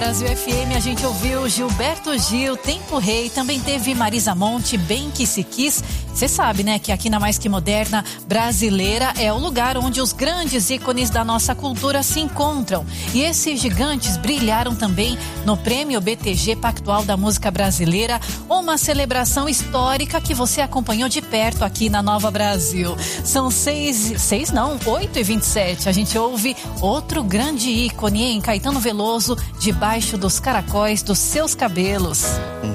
Brasil FM, a gente ouviu Gilberto Gil, Tempo Rei, também teve Marisa Monte, Bem Que Se Quis. Você sabe, né, que aqui na Mais Que Moderna Brasileira é o lugar onde os grandes ícones da nossa cultura se encontram. E esses gigantes brilharam também no Prêmio BTG Pactual da Música Brasileira, uma celebração histórica que você acompanhou de perto aqui na Nova Brasil. São 8h27. A gente ouve outro grande ícone, hein? Caetano Veloso, Debaixo dos Caracóis dos Seus Cabelos.